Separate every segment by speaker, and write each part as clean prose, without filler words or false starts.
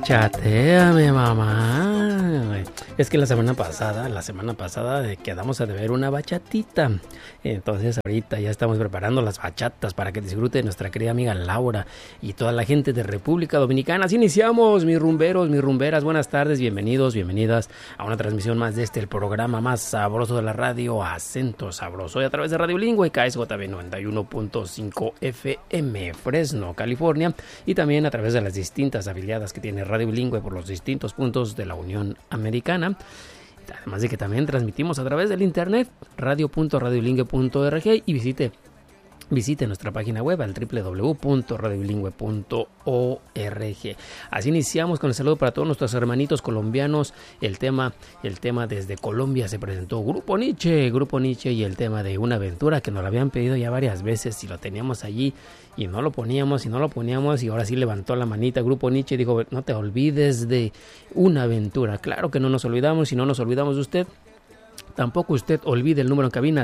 Speaker 1: Chatéame, mamá. Es que la semana pasada quedamos a deber una bachatita. Entonces ahorita ya estamos preparando las bachatas para que disfrute nuestra querida amiga Laura y toda la gente de República Dominicana. Así iniciamos, mis rumberos, mis rumberas. Buenas tardes, bienvenidos, bienvenidas a una transmisión más de el programa más sabroso de la radio, Acento Sabroso. Hoy a través de Radio Bilingüe, KSJB 91.5 FM, Fresno, California. Y también a través de las distintas afiliadas que tiene Radio Bilingüe por los distintos puntos de la Unión Americana. Además de que también transmitimos a través del internet, radio.radiobilingüe.org, y visite nuestra página web al www.radiobilingüe.org. Así iniciamos con el saludo para todos nuestros hermanitos colombianos. El tema desde Colombia se presentó Grupo Nietzsche, y el tema de Una Aventura, que nos lo habían pedido ya varias veces y lo teníamos allí y no lo poníamos y ahora sí levantó la manita Grupo Nietzsche y dijo: no te olvides de Una Aventura. Claro que no nos olvidamos, y no nos olvidamos de usted. Tampoco usted olvide el número en cabina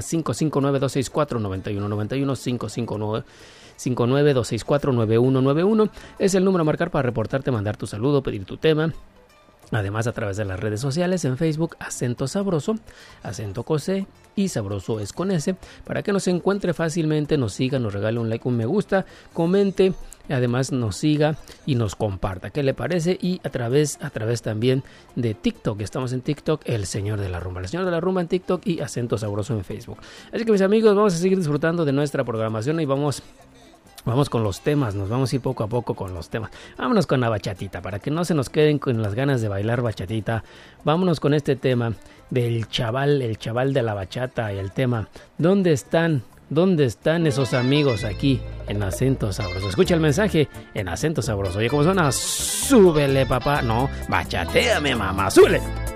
Speaker 1: 559-264-9191, 559-264-9191. Es el número a marcar para reportarte, mandar tu saludo, pedir tu tema. Además, a través de las redes sociales, en Facebook, Acento Sabroso, Acento con C y Sabroso es con S, para que nos encuentre fácilmente, nos siga, nos regale un like, un me gusta, comente, además nos siga y nos comparta. ¿Qué le parece? Y a través también de TikTok, estamos en TikTok, El Señor de la Rumba en TikTok y Acento Sabroso en Facebook. Así que, mis amigos, vamos a seguir disfrutando de nuestra programación y vamos con los temas, nos vamos a ir poco a poco con los temas. Vámonos con la bachatita, para que no se nos queden con las ganas de bailar bachatita. Vámonos con este tema del chaval, el chaval de la bachata, y el tema ¿Dónde están esos amigos aquí en Acento Sabroso? Escucha el mensaje en Acento Sabroso. Oye, ¿cómo suena? Súbele, papá. No, bachatéame, mamá, súbele.